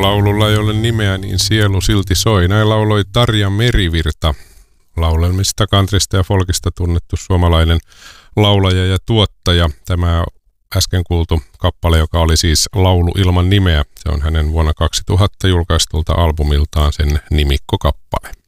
laululla ei ole nimeä, niin sielu silti soi. Näin lauloi Tarja Merivirta, laulelmista, countrysta ja folkista tunnettu suomalainen laulaja ja tuottaja. Tämä äsken kuultu kappale, joka oli siis Laulu ilman nimeä, se on hänen vuonna 2000 julkaistulta albumiltaan sen nimikkokappale.